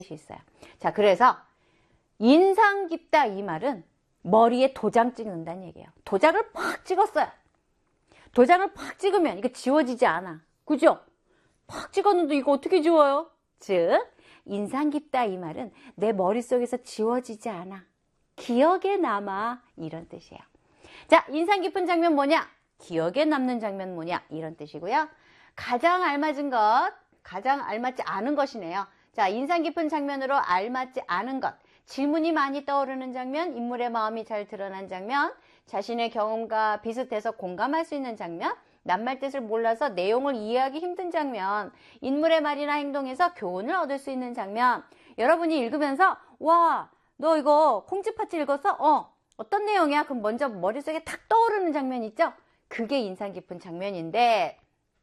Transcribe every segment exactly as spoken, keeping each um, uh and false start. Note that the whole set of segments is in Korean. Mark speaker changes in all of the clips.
Speaker 1: 있어요. 자, 그래서 인상 깊다 이 말은 머리에 도장 찍는다는 얘기예요. 도장을 팍 찍었어요. 도장을 팍 찍으면 이거 지워지지 않아. 그죠? 팍 찍었는데 이거 어떻게 지워요? 즉, 인상 깊다 이 말은 내 머릿속에서 지워지지 않아. 기억에 남아. 이런 뜻이에요. 자, 인상 깊은 장면 뭐냐? 기억에 남는 장면 뭐냐? 이런 뜻이고요. 가장 알맞은 것, 가장 알맞지 않은 것이네요. 자, 인상 깊은 장면으로 알맞지 않은 것. 질문이 많이 떠오르는 장면, 인물의 마음이 잘 드러난 장면, 자신의 경험과 비슷해서 공감할 수 있는 장면, 낱말 뜻을 몰라서 내용을 이해하기 힘든 장면, 인물의 말이나 행동에서 교훈을 얻을 수 있는 장면. 여러분이 읽으면서 와, 너 이거 콩쥐팥쥐 읽었어? 어, 어떤 내용이야? 그럼 먼저 머릿속에 탁 떠오르는 장면 있죠? 그게 인상 깊은 장면인데,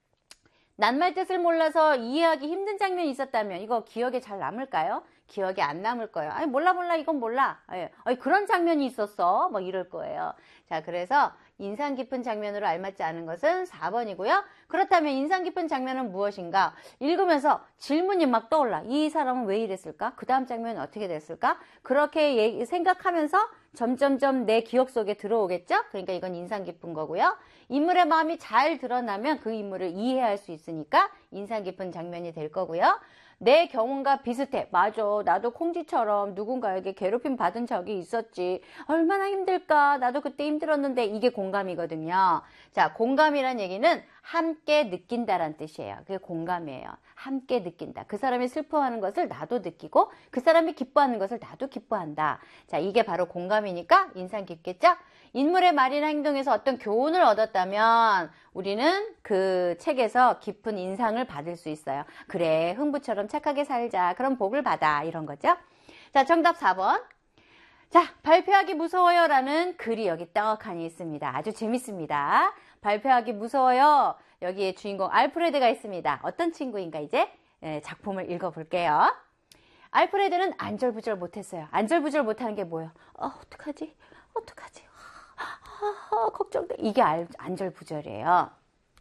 Speaker 1: 낱말 뜻을 몰라서 이해하기 힘든 장면이 있었다면 이거 기억에 잘 남을까요? 기억에 안 남을 거예요. 아니 몰라 몰라 이건 몰라. 아니 그런 장면이 있었어. 뭐 이럴 거예요. 자, 그래서 인상 깊은 장면으로 알맞지 않은 것은 사 번이고요. 그렇다면 인상 깊은 장면은 무엇인가? 읽으면서 질문이 막 떠올라. 이 사람은 왜 이랬을까? 그 다음 장면은 어떻게 됐을까? 그렇게 생각하면서 점점점 내 기억 속에 들어오겠죠? 그러니까 이건 인상 깊은 거고요. 인물의 마음이 잘 드러나면 그 인물을 이해할 수 있으니까 인상 깊은 장면이 될 거고요. 내 경험과 비슷해. 맞아. 나도 콩쥐처럼 누군가에게 괴롭힘 받은 적이 있었지. 얼마나 힘들까. 나도 그때 힘들었는데 이게 공감이거든요. 자, 공감이란 얘기는 함께 느낀다란 뜻이에요. 그게 공감이에요. 함께 느낀다. 그 사람이 슬퍼하는 것을 나도 느끼고 그 사람이 기뻐하는 것을 나도 기뻐한다. 자, 이게 바로 공감이니까 인상 깊겠죠? 인물의 말이나 행동에서 어떤 교훈을 얻었다면 우리는 그 책에서 깊은 인상을 받을 수 있어요. 그래, 흥부처럼 착하게 살자. 그럼 복을 받아. 이런 거죠. 자, 정답 사 번. 자, 발표하기 무서워요 라는 글이 여기 떡하니 있습니다. 아주 재밌습니다. 발표하기 무서워요. 여기에 주인공 알프레드가 있습니다. 어떤 친구인가 이제 작품을 읽어볼게요. 알프레드는 안절부절 못했어요. 안절부절 못하는 게 뭐예요? 어, 어떡하지? 어떡하지? 아, 아, 걱정돼. 이게 안절부절이에요.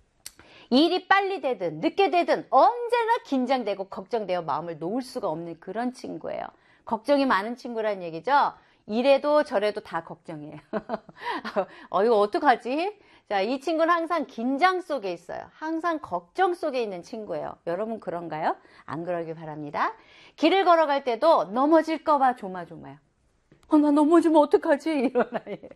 Speaker 1: 일이 빨리 되든 늦게 되든 언제나 긴장되고 걱정되어 마음을 놓을 수가 없는 그런 친구예요. 걱정이 많은 친구란 얘기죠. 이래도 저래도 다 걱정이에요. 어, 이거 어떡하지? 자, 이 친구는 항상 긴장 속에 있어요. 항상 걱정 속에 있는 친구예요. 여러분 그런가요? 안 그러길 바랍니다. 길을 걸어갈 때도 넘어질까봐 조마조마요. 어, 나 넘어지면 어떡하지? 이런 아이예요.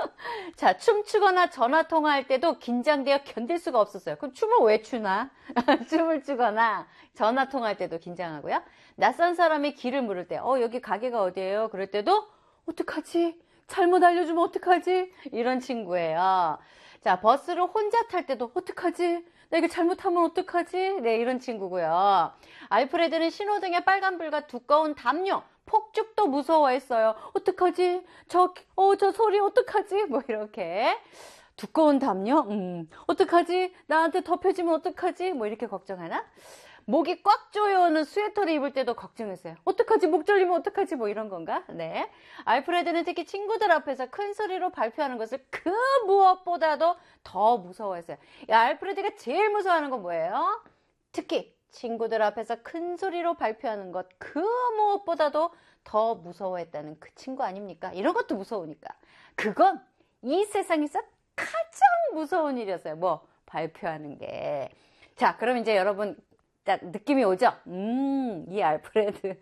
Speaker 1: 자, 춤추거나 전화통화할 때도 긴장되어 견딜 수가 없었어요. 그럼 춤을 왜 추나? 춤을 추거나 전화통화할 때도 긴장하고요. 낯선 사람이 길을 물을 때, 어, 여기 가게가 어디예요? 그럴 때도 어떡하지? 잘못 알려주면 어떡하지? 이런 친구예요. 자, 버스를 혼자 탈 때도 어떡하지? 나 이거 잘못하면 어떡하지? 네, 이런 친구고요. 알프레드는 신호등의 빨간불과 두꺼운 담요, 폭죽도 무서워했어요. 어떡하지? 저, 어, 저 소리 어떡하지? 뭐 이렇게. 두꺼운 담요? 음, 어떡하지? 나한테 덮여지면 어떡하지? 뭐 이렇게 걱정하나? 목이 꽉 조여오는 스웨터를 입을 때도 걱정했어요. 어떡하지? 목 졸리면 어떡하지? 뭐 이런 건가? 네. 알프레드는 특히 친구들 앞에서 큰 소리로 발표하는 것을 그 무엇보다도 더 무서워했어요. 야, 알프레드가 제일 무서워하는 건 뭐예요? 특히 친구들 앞에서 큰 소리로 발표하는 것, 그 무엇보다도 더 무서워했다는 그 친구 아닙니까? 이런 것도 무서우니까. 그건 이 세상에서 가장 무서운 일이었어요. 뭐, 발표하는 게. 자, 그럼 이제 여러분, 딱 느낌이 오죠? 음, 이 알프레드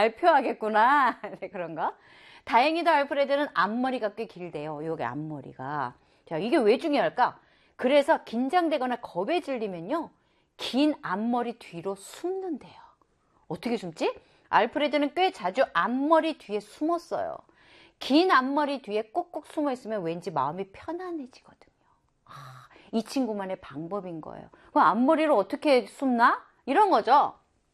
Speaker 1: 발표하겠구나. 네, 그런 거. 다행히도 알프레드는 앞머리가 꽤 길대요. 요게 앞머리가. 자, 이게 왜 중요할까? 그래서 긴장되거나 겁에 질리면요. 긴 앞머리 뒤로 숨는데요. 어떻게 숨지? 알프레드는 꽤 자주 앞머리 뒤에 숨었어요. 긴 앞머리 뒤에 꼭꼭 숨어 있으면 왠지 마음이 편안해지거든요. 아, 이 친구만의 방법인 거예요. 그럼 앞머리를 어떻게 숨나? 이런 거죠.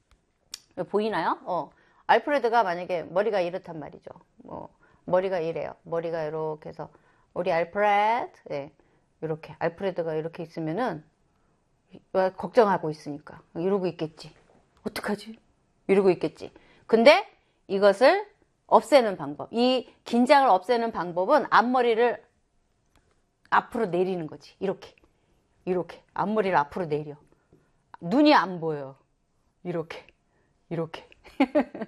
Speaker 1: 보이나요? 어, 알프레드가 만약에 머리가 이렇단 말이죠. 뭐 머리가 이래요. 머리가 이렇게 해서 우리 알프레드, 네, 이렇게 알프레드가 이렇게 있으면은 걱정하고 있으니까 이러고 있겠지. 어떡하지? 이러고 있겠지. 근데 이것을 없애는 방법, 이 긴장을 없애는 방법은 앞머리를 앞으로 내리는 거지. 이렇게 이렇게 앞머리를 앞으로 내려. 눈이 안 보여. 이렇게 이렇게